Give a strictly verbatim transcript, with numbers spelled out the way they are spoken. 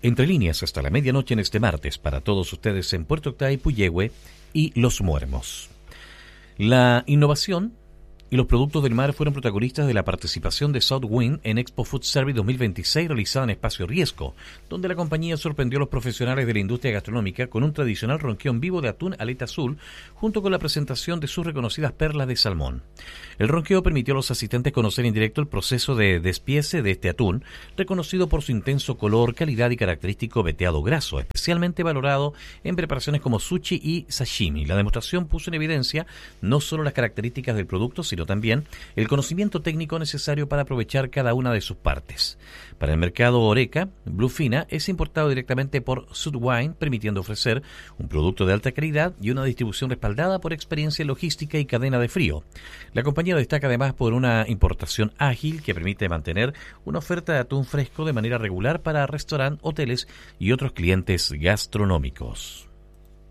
Entre líneas hasta la medianoche en este martes para todos ustedes en Puerto Octay, Puyehue y Los Muermos. La innovación y los productos del mar fueron protagonistas de la participación de Southwind en Expo Food Service dos mil veintiséis realizada en Espacio Riesgo, donde la compañía sorprendió a los profesionales de la industria gastronómica con un tradicional ronqueo en vivo de atún aleta azul, junto con la presentación de sus reconocidas perlas de salmón. El ronqueo permitió a los asistentes conocer en directo el proceso de despiece de este atún, reconocido por su intenso color, calidad y característico veteado graso, especialmente valorado en preparaciones como sushi y sashimi. La demostración puso en evidencia no solo las características del producto, sino también el conocimiento técnico necesario para aprovechar cada una de sus partes. Para el mercado Horeca, Bluefina es importado directamente por Southwind, permitiendo ofrecer un producto de alta calidad y una distribución respaldada por experiencia en logística y cadena de frío. La compañía destaca además por una importación ágil que permite mantener una oferta de atún fresco de manera regular para restaurantes, hoteles y otros clientes gastronómicos.